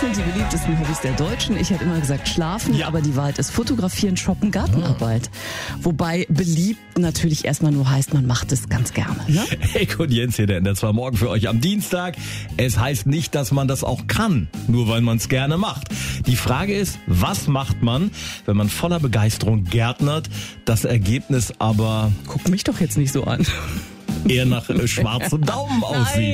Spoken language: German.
sind die beliebtesten Hobbys der Deutschen? Ich hätte immer gesagt Schlafen, aber die Wahrheit ist Fotografieren, Shoppen, Gartenarbeit. Wobei beliebt natürlich erstmal nur heißt, man macht es ganz gerne. Ne? Heck und Jens hier, der NDR2 Morgen für euch am Dienstag. Es heißt nicht, dass man das auch kann, nur weil man es gerne macht. Die Frage ist, was macht man, wenn man voller Begeisterung gärtnert, das Ergebnis aber Guck mich doch jetzt nicht so an. eher nach schwarzem Daumen aussieht?